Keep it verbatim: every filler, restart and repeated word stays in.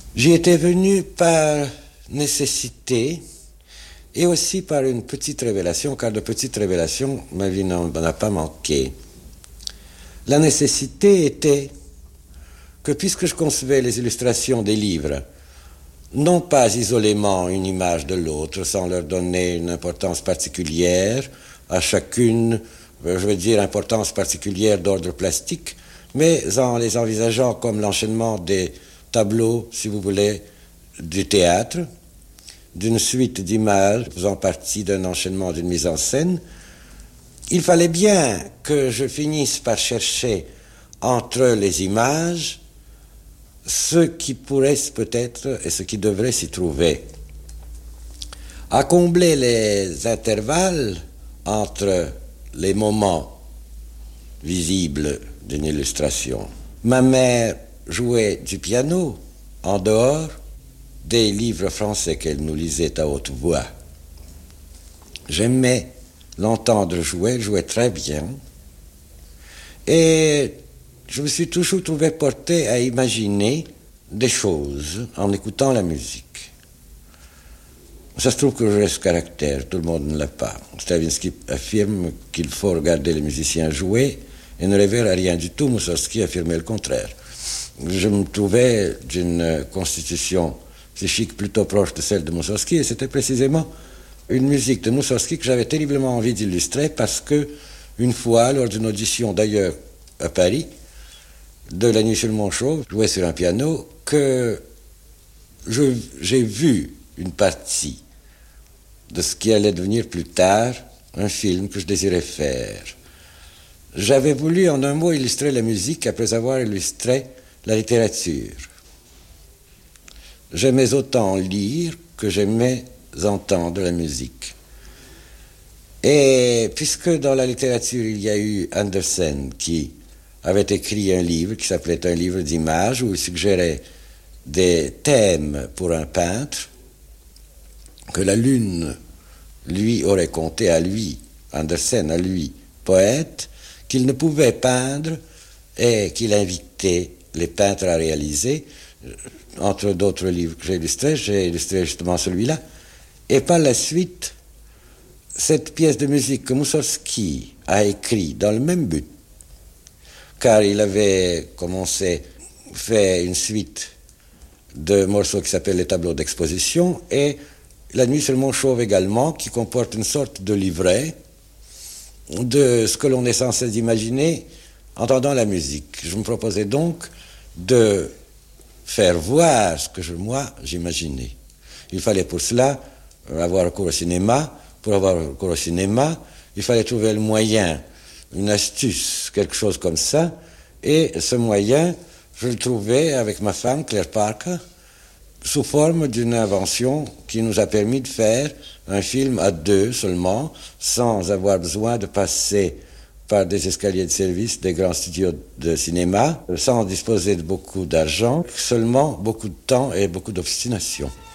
J'y étais venu par nécessité et aussi par une petite révélation, car de petites révélations, ma vie n'en a pas manqué. La nécessité était que puisque je concevais les illustrations des livres, non pas isolément une image de l'autre, sans leur donner une importance particulière, à chacune, je veux dire importance particulière d'ordre plastique, mais en les envisageant comme l'enchaînement des tableaux, si vous voulez, du théâtre, d'une suite d'images faisant partie d'un enchaînement d'une mise en scène, il fallait bien que je finisse par chercher entre les images ce qui pourrait peut-être et ce qui devrait s'y trouver. À combler les intervalles entre les moments visibles d'une illustration. Ma mère jouait du piano en dehors des livres français qu'elle nous lisait à haute voix. J'aimais l'entendre jouer, elle jouait très bien. Et je me suis toujours trouvé porté à imaginer des choses en écoutant la musique. Ça se trouve que j'ai ce caractère, tout le monde ne l'a pas. Stravinsky affirme qu'il faut regarder les musiciens jouer et ne rêver à rien du tout. Moussorgsky affirmait le contraire. Je me trouvais d'une constitution psychique plutôt proche de celle de Moussorgsky, et c'était précisément une musique de Moussorgsky que j'avais terriblement envie d'illustrer parce que, une fois, lors d'une audition d'ailleurs à Paris, de La Nuit sur le Manchot, joué sur un piano, que je, j'ai vu une partie de ce qui allait devenir plus tard un film que je désirais faire. J'avais voulu en un mot illustrer la musique après avoir illustré la littérature. J'aimais autant lire que j'aimais entendre la musique. Et puisque dans la littérature il y a eu Andersen qui avait écrit un livre qui s'appelait Un livre d'images où il suggérait des thèmes pour un peintre que la lune lui aurait conté à lui, Andersen à lui, poète, qu'il ne pouvait peindre et qu'il invitait les peintres à réaliser. Entre d'autres livres que j'ai illustrés, j'ai illustré justement celui-là. Et par la suite, cette pièce de musique que Moussorgsky a écrite dans le même but, car il avait, comme on sait, fait une suite de morceaux qui s'appellent les tableaux d'exposition, et La Nuit sur le Mont Chauve également, qui comporte une sorte de livret de ce que l'on est censé imaginer en entendant la musique. Je me proposais donc de faire voir ce que je, moi, j'imaginais. Il fallait pour cela avoir recours au cinéma. Pour avoir recours au cinéma, il fallait trouver le moyen, une astuce, quelque chose comme ça. Et ce moyen, je le trouvais avec ma femme, Claire Parker, sous forme d'une invention qui nous a permis de faire un film à deux seulement, sans avoir besoin de passer par des escaliers de service des grands studios de cinéma, sans disposer de beaucoup d'argent, seulement beaucoup de temps et beaucoup d'obstination.